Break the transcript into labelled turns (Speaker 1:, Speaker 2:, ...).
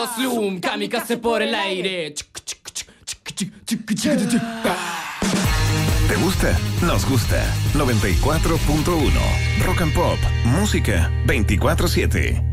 Speaker 1: Todo slum, kamikaze por el aire.
Speaker 2: ¿Te gusta? Nos gusta. 94.1 Rock and Pop. Música 24/7.